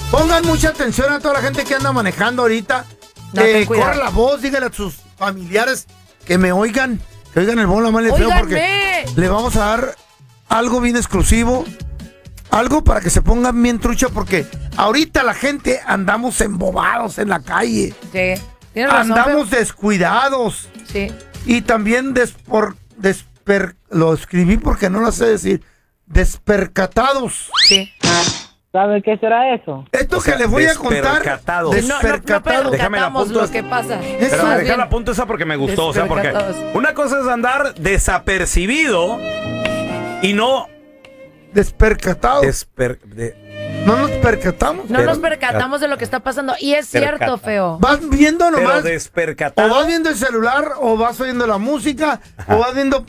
Pongan mucha atención a toda la gente que anda manejando ahorita. Corra la voz, díganle a sus familiares que me oigan. Que oigan el bueno, la mala y el feo, porque le vamos a dar algo bien exclusivo. Algo para que se pongan bien trucha, porque ahorita la gente andamos embobados en la calle. Sí. ¿Tienes razón, andamos descuidados. Sí. Y también lo escribí porque no lo sé decir. Despercatados. Sí. ¿Sabe qué será eso? Esto que les voy a contar. Despercatados. Déjame la punto lo que pasa. Pero déjame la punto esa porque me gustó. O sea, porque una cosa es andar desapercibido y no... Despercatados. No nos percatamos. No nos percatamos de lo que está pasando. Y es cierto, feo. Vas viendo nomás. Pero despercatado. O vas viendo el celular, o vas oyendo la música, o vas viendo.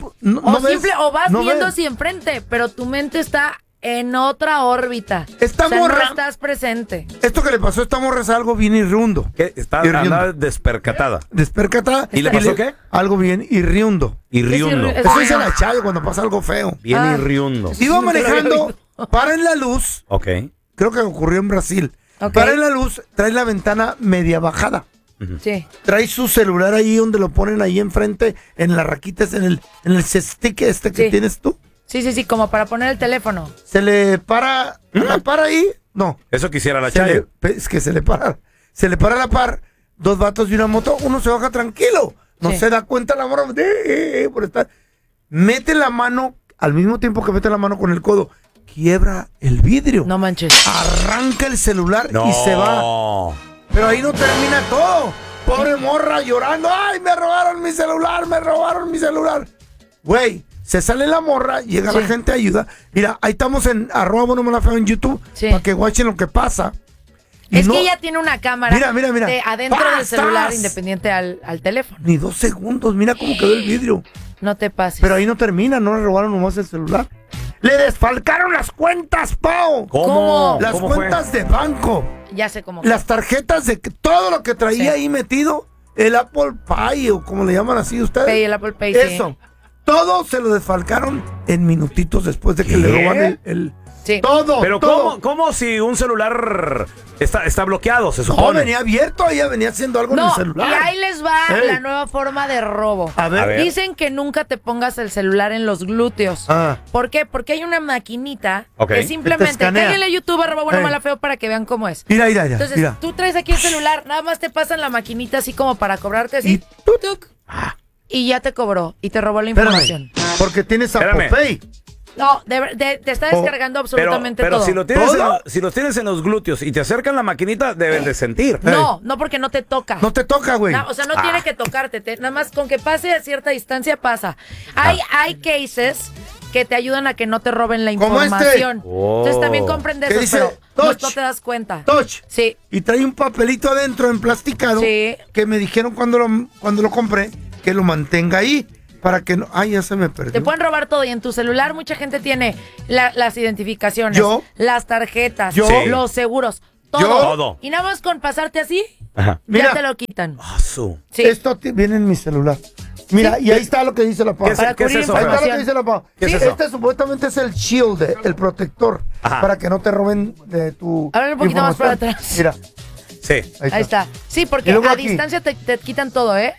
O vas viendo hacia enfrente, pero tu mente está en otra órbita. No estás presente. Esto que le pasó a esta morra es algo bien irriundo. ¿Qué? Andaba despercatada. Despercatada. ¿Y le pasó qué? Algo bien irriundo. Irriundo. Eso dice la Chayo cuando pasa algo feo. Bien irriundo. Iba manejando, para en la luz. Ok. Creo que ocurrió en Brasil. Okay. Para en la luz, trae la ventana media bajada. Sí. Trae su celular ahí donde lo ponen ahí enfrente, en las raquitas, en el cestique que tienes tú. Sí, como para poner el teléfono. Se le para, la para ahí, no. Eso quisiera la Chayo. Es que se le para a la par, dos vatos y una moto, uno se baja tranquilo. No se da cuenta la morra por estar. Mete la mano, al mismo tiempo que mete la mano con el codo, quiebra el vidrio. No manches. Arranca el celular y se va. Pero ahí no termina todo. Pobre morra llorando. ¡Ay, me robaron mi celular! Güey, se sale la morra, llega la gente a ayuda. Mira, ahí estamos en @buenomalafeo en YouTube para que watchen lo que pasa. Es que ella tiene una cámara mira. adentro del celular independiente al teléfono. Ni 2 segundos, mira cómo quedó el vidrio. No te pases. Pero ahí no termina, no le robaron nomás el celular. ¡Le desfalcaron las cuentas, Pao! ¿Cómo? Las ¿Cómo cuentas fue? de banco. Ya sé cómo. Las tarjetas de todo lo que traía ahí metido, el Apple Pay o como le llaman así ustedes. Pay, el Apple Pay, Eso. Todo se lo desfalcaron en minutitos después de que le roban el todo. Pero todo. ¿cómo si un celular está bloqueado, se supone? No, venía abierto, ella venía haciendo algo en el celular. Y ahí les va la nueva forma de robo. A ver. Dicen que nunca te pongas el celular en los glúteos. ¿Por qué? Porque hay una maquinita que simplemente cáguenle a YouTube @buenomalafeo para que vean cómo es. Mira. Entonces, tú traes aquí el celular, nada más te pasan la maquinita así como para cobrarte así. Y ya te cobró y te robó la información. Porque tienes Apple Pay. No, te está descargando absolutamente pero todo. si los tienes en los glúteos y te acercan la maquinita, deben de sentir. No, porque no te toca. No te toca, güey. O sea, no tiene que tocarte. Nada más con que pase a cierta distancia pasa. Hay cases que te ayudan a que no te roben la información. Entonces también comprende eso, dice, pero no te das cuenta. Touch. Sí. Y trae un papelito adentro emplasticado que me dijeron cuando lo compré que lo mantenga ahí. Para que no... Ay, ya se me perdió. Te pueden robar todo y en tu celular mucha gente tiene las identificaciones, las tarjetas, los seguros, todo. Y nada más con pasarte así, ya te lo quitan. Sí. Esto viene en mi celular. Mira, y ahí está lo que dice la PAO. ¿Qué es eso? Ahí está lo que dice la PAO. ¿Qué es eso? Este supuestamente es el shield, el protector, para que no te roben de tu Habla un poquito más para atrás. Mira. Sí. Ahí está. Sí, porque a distancia te quitan todo, ¿eh?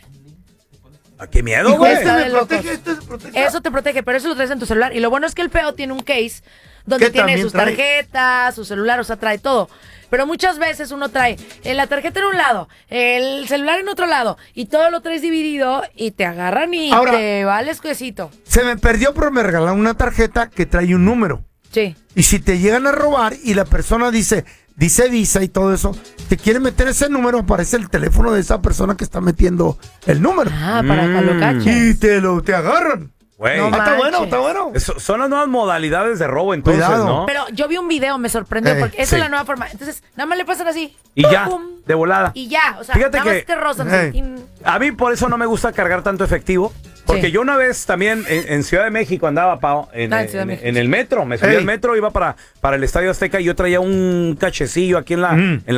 ¡Qué miedo, güey! Eso te protege, pero eso lo traes en tu celular. Y lo bueno es que el feo tiene un case donde tiene sus tarjetas, su celular, o sea, trae todo. Pero muchas veces uno trae la tarjeta en un lado, el celular en otro lado, y todo lo traes dividido y te agarran y te va el escuecito. Se me perdió, pero me regalaron una tarjeta que trae un número. Sí. Y si te llegan a robar y la persona dice Visa y todo eso, te quieren meter ese número, aparece el teléfono de esa persona que está metiendo el número. Para que lo caches. Y te agarran. Güey. No está bueno. Son las nuevas modalidades de robo, entonces, Cuidado. ¿no? Pero yo vi un video, me sorprendió, porque esa es la nueva forma. Entonces, nada más le pasan así. Y ya, de volada. Y ya, o sea, Fíjate nada que más te rozan. a mí por eso no me gusta cargar tanto efectivo. Porque yo una vez también en Ciudad de México andaba, Pao, en el metro. Me subí al metro, iba para el Estadio Azteca y yo traía un cachecillo aquí en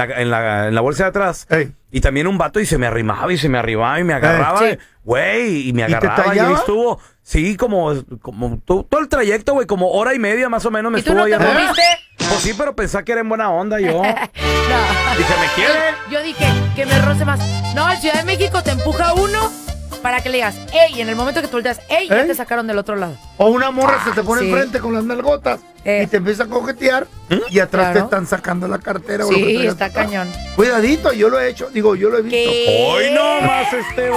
la bolsa de atrás. Y también un vato y se me arrimaba y me agarraba, güey, y me agarraba y ahí estuvo, como todo el trayecto, güey, como hora y media más o menos me estuvo ahí. ¿Y tú no te moviste? Pues sí, pero pensaba que era en buena onda yo. No. Dije, ¿me quiere? Yo dije que me roce más. No, en Ciudad de México te empuja uno para que le digas, ey, en el momento que tú volteas, ey, ya te sacaron del otro lado. O una morra se te pone enfrente con las nalgotas y te empieza a coquetear y atrás te están sacando la cartera. Sí, está cañón. Cuidadito, yo lo he hecho, yo lo he visto. Hoy no más